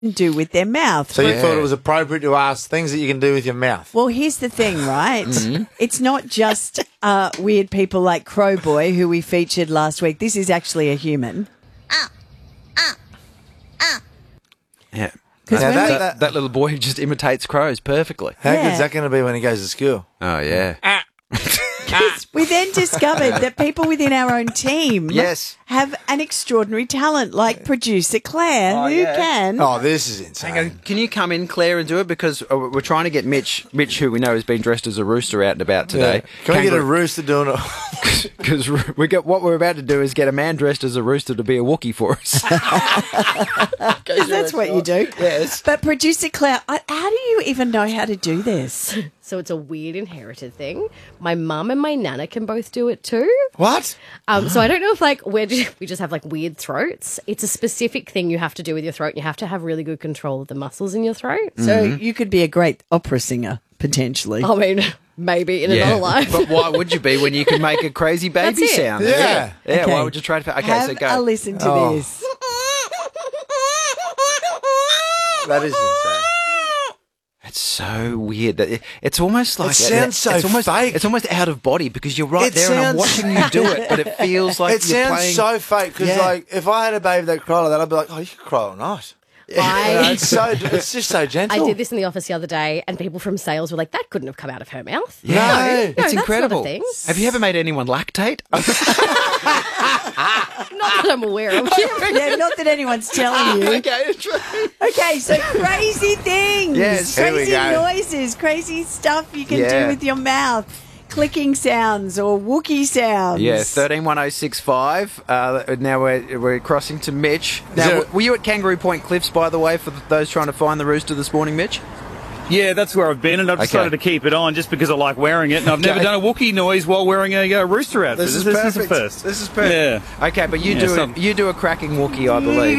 do with their mouth. So you thought it was appropriate to ask things that you can do with your mouth? Well, here's the thing, right? It's not just weird people like Crowboy, who we featured last week. This is actually a human. Yeah. Now That little boy just imitates crows perfectly. How good's that going to be when he goes to school? Oh, yeah. We then discovered that people within our own team Yes. have an extraordinary talent, like producer Claire, who can... Oh, this is insane. Hang on, can you come in, Claire, and do it? Because we're trying to get Mitch, who we know has been dressed as a rooster out and about today. Can we get a rooster doing it? Because what we're about to do is get a man dressed as a rooster to be a Wookiee for us. That's what you do. Yes. But producer Claire, how do you even know how to do this? So it's a weird inherited thing. My mum and my nana can both do it too. What? So I don't know if we just have weird throats. It's a specific thing you have to do with your throat. You have to have really good control of the muscles in your throat. So you could be a great opera singer, potentially. I mean, maybe in another life. But why would you be when you can make a crazy baby That's it. sound? Yeah. Yeah, Okay. why would you try to... Okay, Have so go. a listen to this. That is insane. It's so weird. That it's almost like... It sounds so fake. It's almost out of body because you're right It there and I'm sounds- watching you do it, but it feels like It you're sounds playing... so fake because, Yeah. if I had a baby that cried like that, I'd be like, oh, you can cry all night. It's just so gentle. I did this in the office the other day, and people from sales were like, that couldn't have come out of her mouth. Yeah. No, It's that's incredible. not a thing. Have you ever made anyone lactate? Not that I'm aware of. Yeah, not that anyone's telling you. Okay. Okay, so crazy things. Yes, here we crazy go. noises, crazy stuff you can Yeah. do with your mouth. Clicking sounds or Wookiee sounds. Yeah, 131065. Now we're crossing to Mitch. Now, were you at Kangaroo Point Cliffs, by the way, for those trying to find the rooster this morning, Mitch? Yeah, that's where I've been, and I've decided to keep it on just because I like wearing it. And I've never done a Wookiee noise while wearing a rooster outfit. This is the first. This is perfect. Yeah. Okay, but you do a cracking Wookiee, I believe.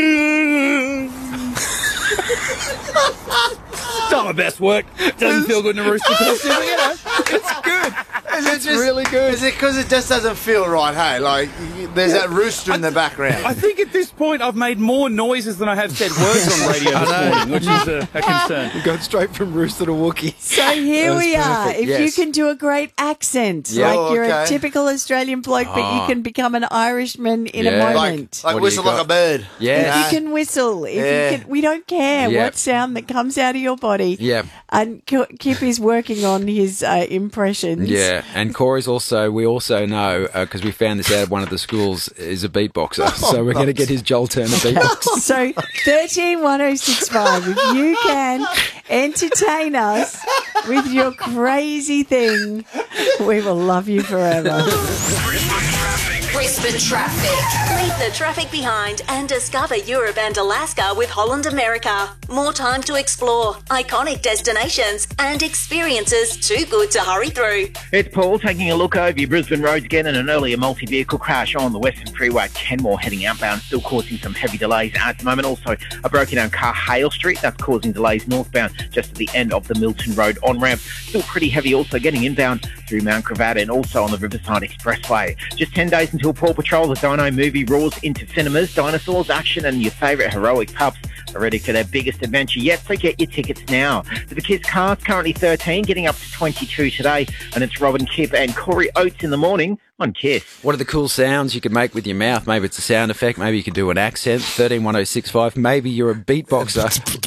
It's not my best work. Doesn't feel good in a rooster costume, but, It's good. It's really good. Is it because it just doesn't feel right, hey? There's that rooster in the background. I think at this point I've made more noises than I have said words on radio this morning, which is a concern. We've gone straight from rooster to Wookiee. So here we are. perfect, If yes. you can do a great accent, Yeah. like you're a Okay. typical Australian bloke, but you can become an Irishman in a Yeah. moment. Like What do whistle you like got? a bird. Yeah. If you can whistle, if Yeah. you can, we don't care Yeah. what sound that comes out of your body. Yeah. And Kip is working on his impressions. Yeah, and Corey's we also know, because we found this out of one of the schools, is a beatboxer. So we're going to get his Joel Turner beatbox. So 131065, if you can entertain us with your crazy thing, we will love you forever. Brisbane traffic. Leave the traffic behind and discover Europe and Alaska with Holland America. More time to explore, iconic destinations and experiences too good to hurry through. It's Paul taking a look over your Brisbane roads again, and an earlier multi-vehicle crash on the Western Freeway at Kenmore heading outbound, still causing some heavy delays at the moment. Also, a broken down car, Hale Street, that's causing delays northbound just at the end of the Milton Road on-ramp. Still pretty heavy also getting inbound through Mount Gravatt and also on the Riverside Expressway. Just 10 days until Paw Patrol, the Dino movie, roars into cinemas. Dinosaurs, action and your favourite heroic pups are ready for their biggest adventure yet, so get your tickets now. For the kids' cars, currently 13, getting up to 22 today, and it's Robin Kipp and Corey Oates in the morning on Kiss. What are the cool sounds you can make with your mouth? Maybe it's a sound effect. Maybe you can do an accent. 131065. Maybe you're a beatboxer.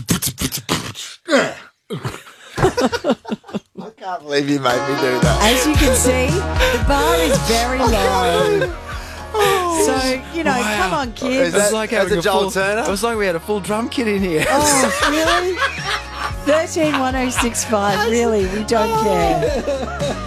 I can't believe you made me do that. As you can see, the bar is very low. So, come on, kids. Is that like having a Joel Turner? It was like we had a full drum kit in here. Oh, really? 131065, really, we don't care.